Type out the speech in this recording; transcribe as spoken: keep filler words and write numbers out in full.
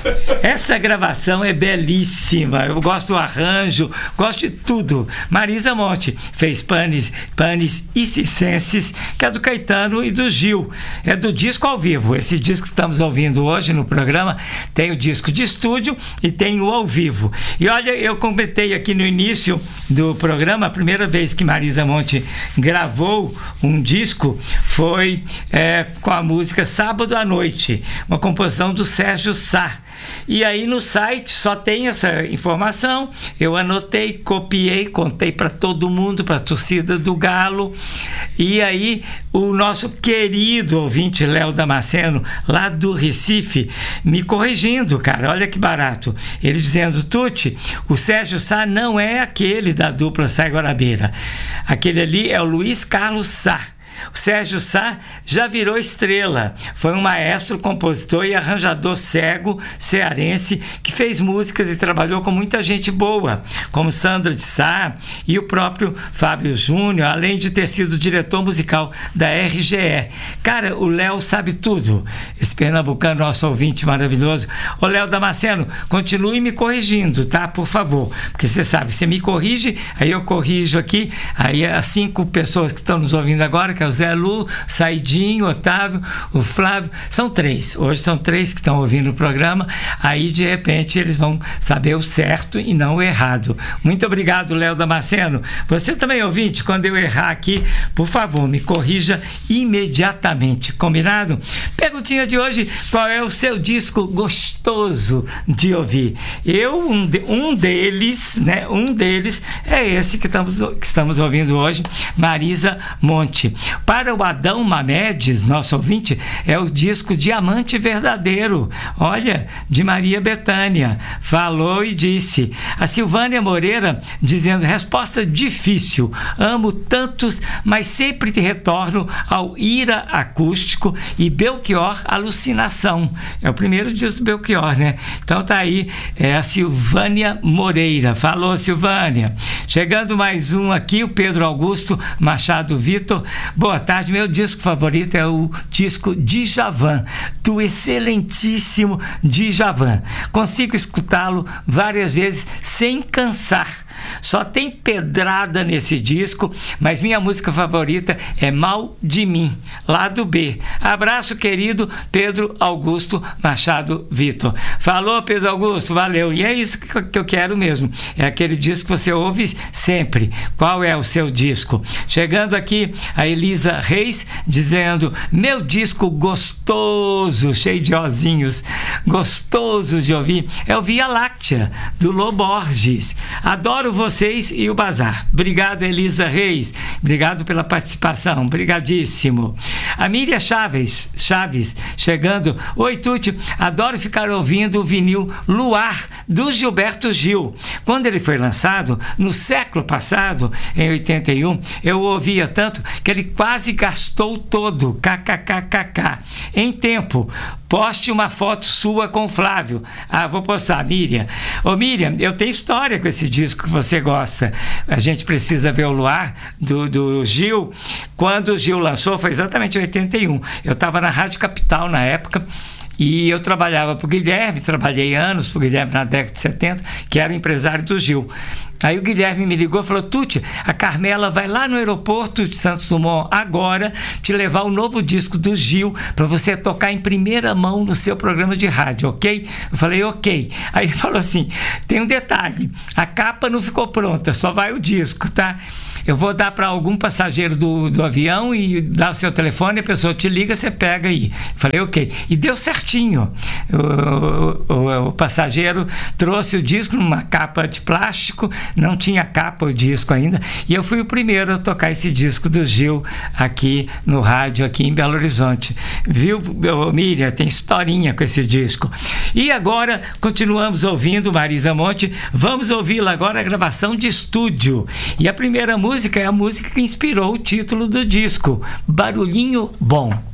Essa gravação é belíssima. Eu gosto do arranjo, gosto de tudo. Marisa Monte fez Panis, Panis e Circenses, que é do Caetano e do Gil. É do disco ao vivo. Esse disco que estamos ouvindo hoje no programa tem o disco de estúdio e tem o ao vivo. E olha, eu comentei aqui no início do programa, a primeira vez que Marisa Monte gravou um disco foi é, com a música Sábado à Noite, uma composição do Sérgio Sá. E aí no site só tem essa informação. Eu anotei, copiei, contei para todo mundo, para a torcida do Galo. E aí o nosso querido ouvinte Léo Damasceno, lá do Recife, me corrigindo, cara, olha que barato. Ele dizendo: Tuti, o Sérgio Sá não é aquele da dupla Sai Guarabeira. Aquele ali é o Luiz Carlos Sá. O Sérgio Sá já virou estrela. Foi um maestro, compositor e arranjador cego, cearense, que fez músicas e trabalhou com muita gente boa, como Sandra de Sá e o próprio Fábio Júnior, além de ter sido diretor musical da R G E. Cara, o Léo sabe tudo. Esse pernambucano, nosso ouvinte maravilhoso. Ô Léo Damasceno, continue me corrigindo, tá? Por favor. Porque você sabe, você me corrige, aí eu corrijo aqui, aí as cinco pessoas que estão nos ouvindo agora, que é o Zé Lu, Saidinho, Otávio, o Flávio, são três. Hoje são três que estão ouvindo o programa. Aí, de repente, eles vão saber o certo e não o errado. Muito obrigado, Léo Damasceno. Você também, ouvinte, quando eu errar aqui, por favor, me corrija imediatamente. Combinado? Perguntinha de hoje: qual é o seu disco gostoso de ouvir? Eu, um, de, um deles, né? Um deles é esse que estamos, que estamos ouvindo hoje, Marisa Monte. Para o Adão Mamedes, nosso ouvinte, é o disco Diamante Verdadeiro, olha, de Maria Bethânia. Falou e disse. A Silvânia Moreira dizendo: resposta difícil, amo tantos, mas sempre te retorno ao Ira Acústico e Belchior Alucinação. É o primeiro disco do Belchior, né? Então tá aí, é a Silvânia Moreira. Falou, Silvânia. Chegando mais um aqui, o Pedro Augusto Machado Vitor. Boa tarde, meu disco favorito é o disco Djavan, do excelentíssimo Djavan. Consigo escutá-lo várias vezes sem cansar. Só tem pedrada nesse disco, mas minha música favorita é Mal de Mim, lado B. Abraço, querido Pedro Augusto Machado Vitor. Falou, Pedro Augusto, valeu. E é isso que eu quero mesmo, é aquele disco que você ouve sempre. Qual é o seu disco? Chegando aqui a Elisa Reis dizendo: meu disco gostoso, cheio de ozinhos, gostoso de ouvir, é o Via Láctea, do Lô Borges. Adoro vocês e o Bazar. Obrigado, Elisa Reis. Obrigado pela participação. Obrigadíssimo. A Miriam Chaves, Chaves chegando: oi, Tuti, adoro ficar ouvindo o vinil Luar, do Gilberto Gil. Quando ele foi lançado, no século passado, em oitenta e um, eu o ouvia tanto que ele quase gastou todo, kkkk. Em tempo, poste uma foto sua com o Flávio. Ah, vou postar, Miriam. Ô Miriam, eu tenho história com esse disco que você gosta. A gente precisa ver o Luar, do, do Gil. Quando o Gil lançou, foi exatamente em oitenta e um. Eu estava na Rádio Capital na época, e eu trabalhava para o Guilherme, trabalhei anos para o Guilherme na década de setenta, que era o empresário do Gil. Aí o Guilherme me ligou e falou: Tuti, a Carmela vai lá no aeroporto de Santos Dumont agora te levar o novo disco do Gil para você tocar em primeira mão no seu programa de rádio, ok? Eu falei: ok. Aí ele falou assim: tem um detalhe, a capa não ficou pronta, só vai o disco, tá? Eu vou dar para algum passageiro do, do avião e dar o seu telefone, a pessoa te liga, você pega aí. Eu falei: ok. E deu certinho. O, o, o passageiro trouxe o disco numa capa de plástico, não tinha capa o disco ainda, e eu fui o primeiro a tocar esse disco do Gil aqui no rádio, aqui em Belo Horizonte. Viu, Miriam? Tem historinha com esse disco. E agora, continuamos ouvindo Marisa Monte. Vamos ouvi-la agora, a gravação de estúdio. E a primeira música é a música que inspirou o título do disco, Barulhinho Bom.